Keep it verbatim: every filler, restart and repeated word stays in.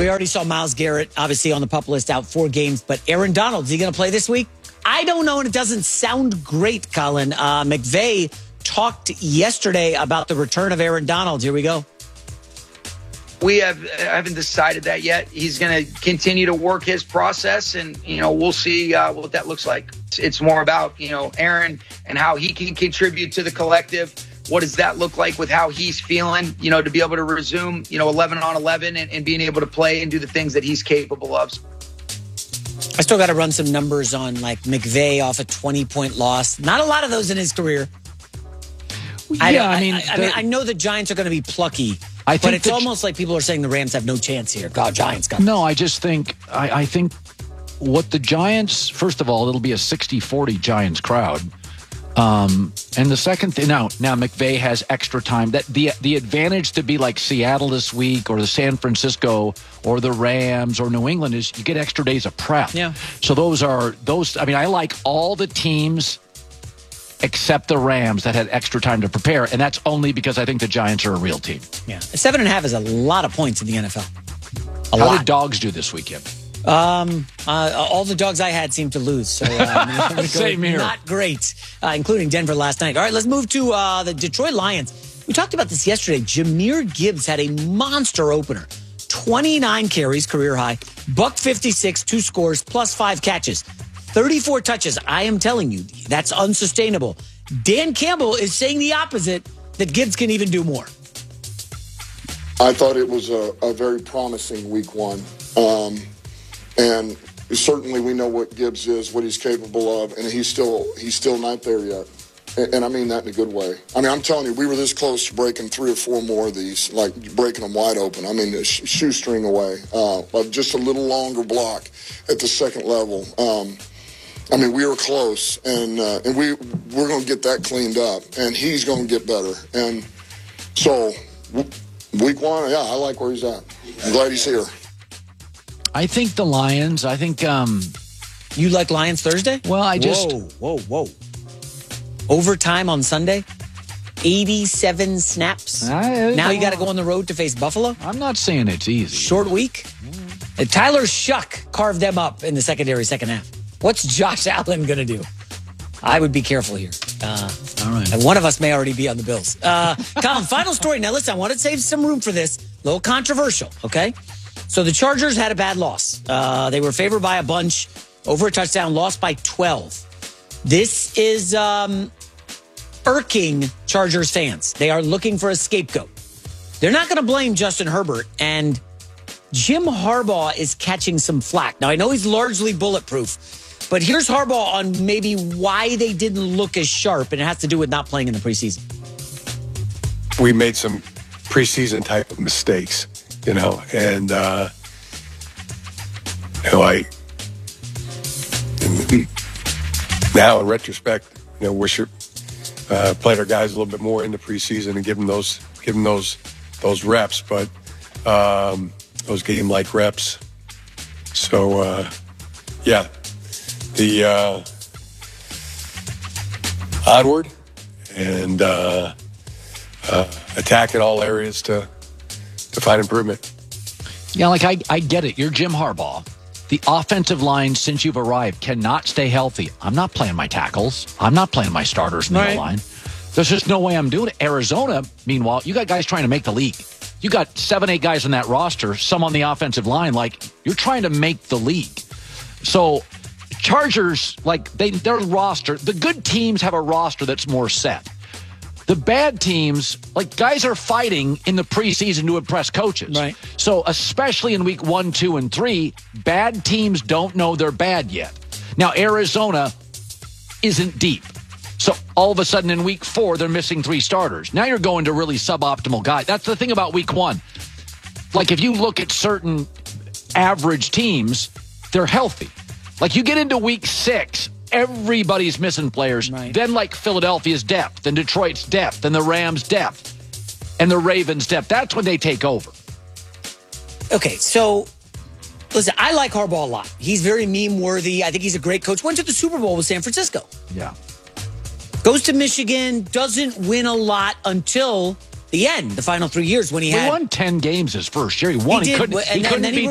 we already saw Myles Garrett, obviously on the PUP list, out four games. But Aaron Donald, is he going to play this week? I don't know, and it doesn't sound great, Colin. Uh, McVay talked yesterday about the return of Aaron Donald. Here we go. We have haven't decided that yet. He's going to continue to work his process, and you know we'll see uh, what that looks like. It's more about you know Aaron and how he can contribute to the collective. What does that look like with how he's feeling? You know, to be able to resume you know eleven on eleven and, and being able to play and do the things that he's capable of. I still got to run some numbers on like McVay off a twenty point loss. Not a lot of those in his career. Yeah, I, I, I mean, I, I, I mean, I know the Giants are going to be plucky. I think but it's the, almost like people are saying the Rams have no chance here. God, Giants got No, I just think, I, I think what the Giants, first of all, it'll be a sixty forty Giants crowd. Um, and the second thing, now, now McVay has extra time. That the the advantage to be like Seattle this week or the San Francisco or the Rams or New England is you get extra days of prep. Yeah. So those are, those. I mean, I like all the teams except the Rams that had extra time to prepare, and that's only because I think the Giants are a real team. Yeah, seven and a half is a lot of points in the N F L. A How lot. did dogs do this weekend? Um, uh, all the dogs I had seemed to lose, so uh, Same here. Not great, uh, including Denver last night. All right, let's move to uh, the Detroit Lions. We talked about this yesterday. Jahmyr Gibbs had a monster opener, twenty-nine carries, career high, buck fifty-six, two scores, plus five catches. thirty-four touches. I am telling you, that's unsustainable. Dan Campbell is saying the opposite, that Gibbs can even do more. I thought it was a, a very promising week one. Um, and certainly we know what Gibbs is, what he's capable of, and he's still he's still not there yet. And, and I mean that in a good way. I mean, I'm telling you, we were this close to breaking three or four more of these, like breaking them wide open. I mean, a sh- shoestring away. Uh, but just a little longer block at the second level. Um, I mean, we were close, and uh, and we we're going to get that cleaned up, and he's going to get better. And so, w- week one, yeah, I like where he's at. I'm glad he's here. I think the Lions. I think. Um, you like Lions Thursday? Well, I just. Whoa, whoa, whoa! Overtime on Sunday, eighty-seven snaps. I, now you got to go on the road to face Buffalo. I'm not saying it's easy. Short week. Mm. Uh, Tyler Shuck carved them up in the secondary second half. What's Josh Allen going to do? I would be careful here. Uh, All right. And one of us may already be on the Bills. Uh, Colin, final story. Now, listen, I want to save some room for this. A little controversial, okay? So the Chargers had a bad loss. Uh, they were favored by a bunch, over a touchdown, lost by twelve. This is um, irking Chargers fans. They are looking for a scapegoat. They're not going to blame Justin Herbert, and Jim Harbaugh is catching some flack. Now, I know he's largely bulletproof, but here's Harbaugh on maybe why they didn't look as sharp, and it has to do with not playing in the preseason. We made some preseason type of mistakes, you know, and, uh, you know, I, now in retrospect, you know, wish uh, played our guys a little bit more in the preseason and give them those, give them those, those reps, but, um, those game-like reps. So, uh, yeah, the uh, onward and uh, uh, attack in all areas to to find improvement. Yeah, like I, I get it. You're Jim Harbaugh. The offensive line, since you've arrived, cannot stay healthy. I'm not playing my tackles. I'm not playing my starters in the right. line. There's just no way I'm doing it. Arizona, meanwhile, you got guys trying to make the league. You got seven, eight guys on that roster, some on the offensive line. Like, you're trying to make the league. So, Chargers, like, they, their roster, the good teams have a roster that's more set. The bad teams, like, guys are fighting in the preseason to impress coaches. Right. So, especially in week one, two, and three, bad teams don't know they're bad yet. Now, Arizona isn't deep. So all of a sudden in week four, they're missing three starters. Now you're going to really suboptimal guys. That's the thing about week one. Like if you look at certain average teams, they're healthy. Like you get into week six, everybody's missing players. Right. Then like Philadelphia's depth and Detroit's depth and the Rams' depth and the Ravens' depth. That's when they take over. Okay, so listen, I like Harbaugh a lot. He's very meme-worthy. I think he's a great coach. Went to the Super Bowl with San Francisco. Yeah. Goes to Michigan, doesn't win a lot until the end, the final three years when he, he had. won ten games his first year. He won. He He, did, couldn't, and he then- couldn't then he beat